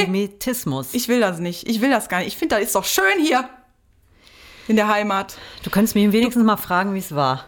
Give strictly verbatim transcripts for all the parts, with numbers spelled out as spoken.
Antisemitismus. Nee, ich will das nicht. Ich will das gar nicht. Ich finde, das ist doch schön hier in der Heimat. Du könntest mich wenigstens du, mal fragen, wie es war.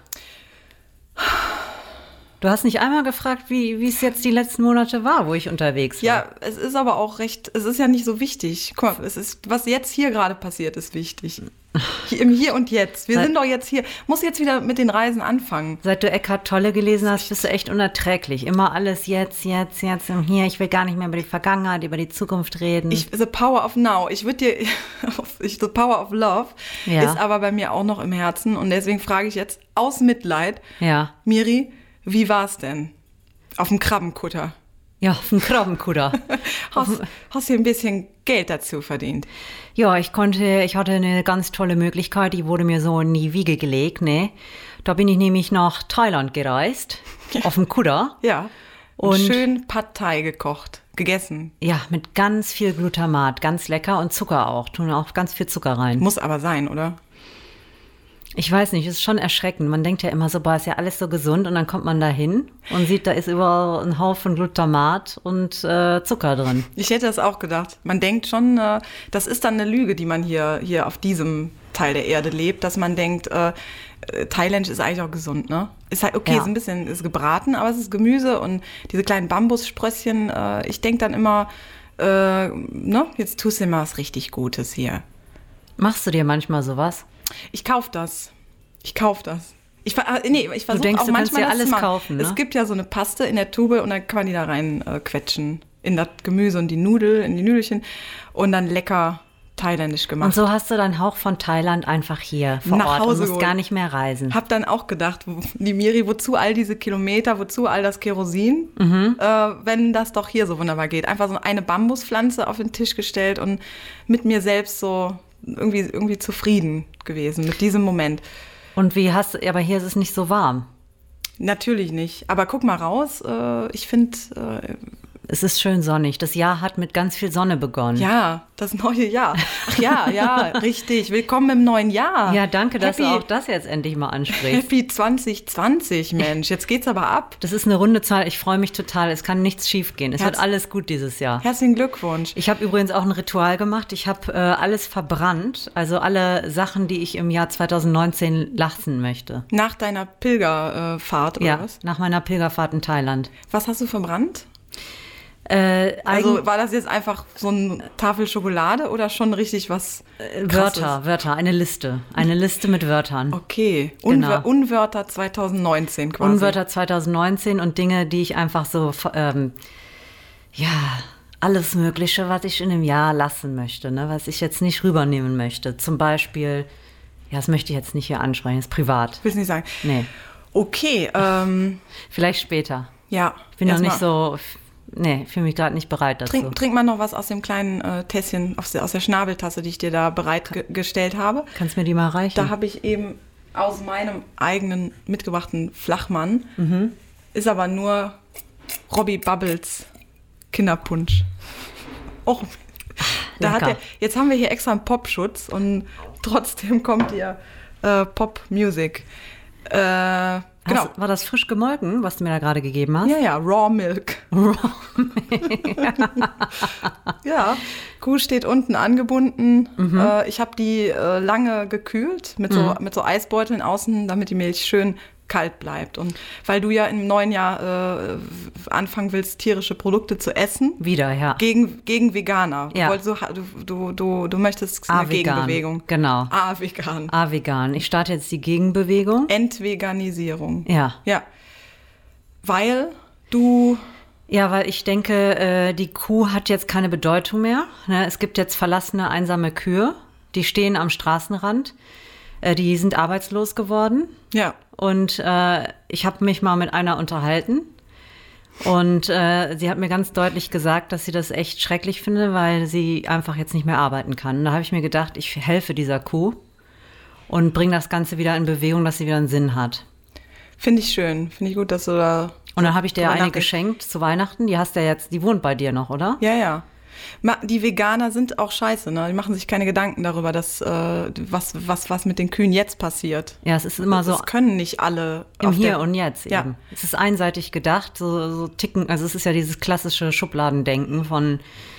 Du hast nicht einmal gefragt, wie wie es jetzt die letzten Monate war, wo ich unterwegs war. Ja, es ist aber auch recht, es ist ja nicht so wichtig. Guck mal, es ist, was jetzt hier gerade passiert, ist wichtig. Hier, Im Hier und Jetzt. Wir seit, sind doch jetzt hier. Muss jetzt wieder mit den Reisen anfangen. Seit du Eckhart Tolle gelesen hast, bist du echt unerträglich. Immer alles jetzt, jetzt, jetzt und hier. Ich will gar nicht mehr über die Vergangenheit, über die Zukunft reden. Ich, the Power of Now. Ich würde dir, the Power of Love ja. ist aber bei mir auch noch im Herzen. Und deswegen frage ich jetzt aus Mitleid, ja. Miri, wie war's denn auf dem Krabbenkutter? Ja, auf dem Krabbenkutter. hast, hast du ein bisschen Geld dazu verdient? Ja, ich konnte, ich hatte eine ganz tolle Möglichkeit, die wurde mir so in die Wiege gelegt, ne? Da bin ich nämlich nach Thailand gereist, ja. auf dem Kutter. Ja, und, und schön Pad Thai gekocht, gegessen. Ja, mit ganz viel Glutamat, ganz lecker und Zucker auch, tun auch ganz viel Zucker rein. Muss aber sein, oder? Ich weiß nicht, es ist schon erschreckend. Man denkt ja immer so, boah, ist ja alles so gesund und dann kommt man da hin und sieht, da ist überall ein Haufen Glutamat und äh, Zucker drin. Ich hätte das auch gedacht. Man denkt schon, äh, das ist dann eine Lüge, die man hier, hier auf diesem Teil der Erde lebt, dass man denkt, äh, Thailändisch ist eigentlich auch gesund, ne? Ist halt okay, ja. ist ein bisschen ist gebraten, aber es ist Gemüse und diese kleinen Bambussprösschen. Äh, ich denke dann immer, äh, ne, jetzt tust du mal was richtig Gutes hier. Machst du dir manchmal sowas? Ich kauf das. Ich kauf das. Ich, nee, ich versuche denkst, auch du manchmal dir das alles zu machen. Kaufen, ne? Es gibt ja so eine Paste in der Tube und dann kann man die da rein äh, quetschen. In das Gemüse und die Nudel, in die Nüdelchen und dann lecker thailändisch gemacht. Und so hast du deinen Hauch von Thailand einfach hier vor Nach Ort Hause und musst geholt. gar nicht mehr reisen. Hab dann auch gedacht, die Miri, wozu all diese Kilometer, wozu all das Kerosin, Mhm. äh, wenn das doch hier so wunderbar geht. Einfach so eine Bambuspflanze auf den Tisch gestellt und mit mir selbst so irgendwie, irgendwie zufrieden gewesen mit diesem Moment. Und wie hast du, aber hier ist es nicht so warm. Natürlich nicht. Aber guck mal raus, äh, ich finde... Äh, Es ist schön sonnig. Das Jahr hat mit ganz viel Sonne begonnen. Ja, das neue Jahr. Ach ja, ja, richtig. Willkommen im neuen Jahr. Ja, danke, dass Happy, du auch das jetzt endlich mal ansprichst. Happy zwanzig zwanzig, Mensch. Jetzt geht's aber ab. Das ist eine runde Zahl. Ich freue mich total. Es kann nichts schief gehen. Es Herz- wird alles gut dieses Jahr. Herzlichen Glückwunsch. Ich habe übrigens auch ein Ritual gemacht. Ich habe äh, alles verbrannt. Also alle Sachen, die ich im Jahr zwanzig neunzehn lassen möchte. Nach deiner Pilgerfahrt, oder Ja, was? nach meiner Pilgerfahrt in Thailand. Was hast du verbrannt? Äh, Also war das jetzt einfach so eine Tafel Schokolade oder schon richtig was Krasses? Wörter, Wörter, eine Liste. Eine Liste mit Wörtern. Okay, Genau. Unwör- Unwörter zwanzig neunzehn quasi. Unwörter zwanzig neunzehn und Dinge, die ich einfach so, ähm, ja, alles Mögliche, was ich in dem Jahr lassen möchte, ne, was ich jetzt nicht rübernehmen möchte. Zum Beispiel, ja, das möchte ich jetzt nicht hier ansprechen, ist privat. Willst du nicht sagen? Nee, Okay, ähm, vielleicht später. ja. Ich bin noch erst nicht mal- so, nee, fühle mich gerade nicht bereit dazu. Trink, trink mal noch was aus dem kleinen äh, Tässchen, aus der, aus der Schnabeltasse, die ich dir da bereitgestellt habe. Kannst du mir die mal reichen? Da habe ich eben aus meinem eigenen mitgebrachten Flachmann, Mhm. ist aber nur Robbie Bubbles Kinderpunsch. Oh, da hat lecker. er, jetzt haben wir hier extra einen Popschutz und trotzdem kommt hier äh, Pop-Music. Äh, genau. Hast, war das frisch gemolken, was du mir da gerade gegeben hast? Ja, ja, Raw Milk. Ja, Kuh steht unten angebunden. Mhm. Äh, ich habe die äh, lange gekühlt mit so, Mhm. mit so Eisbeuteln außen, damit die Milch schön kalt bleibt. Und weil du ja im neuen Jahr äh, anfangen willst, tierische Produkte zu essen, Wieder, ja. gegen, gegen Veganer. Ja. Du, wolltest, so- du, du, du, du möchtest eine A-Vegan. Gegenbewegung. Genau. A-Vegan. A-Vegan. Ich starte jetzt die Gegenbewegung. Entveganisierung. Ja. Ja. Weil du... Ja, weil ich denke, äh, die Kuh hat jetzt keine Bedeutung mehr. Ne? Es gibt jetzt verlassene, einsame Kühe, die stehen am Straßenrand. Äh, die sind arbeitslos geworden. Ja. Und äh, ich habe mich mal mit einer unterhalten. Und äh, sie hat mir ganz deutlich gesagt, dass sie das echt schrecklich finde, weil sie einfach jetzt nicht mehr arbeiten kann. Und da habe ich mir gedacht, ich helfe dieser Kuh und bringe das Ganze wieder in Bewegung, dass sie wieder einen Sinn hat. Finde ich schön. Finde ich gut, dass du da... Und dann habe ich dir drüber eine nachdenkst. geschenkt zu Weihnachten. Die hast du ja jetzt, die wohnt bei dir noch, oder? Ja, ja. Ma- Die Veganer sind auch scheiße, ne? Die machen sich keine Gedanken darüber, dass, äh, was, was, was mit den Kühen jetzt passiert. Ja, es ist immer so Das können nicht alle. im auf Hier der- und Jetzt Ja. eben. Es ist einseitig gedacht, so, so ticken, also es ist ja dieses klassische Schubladendenken von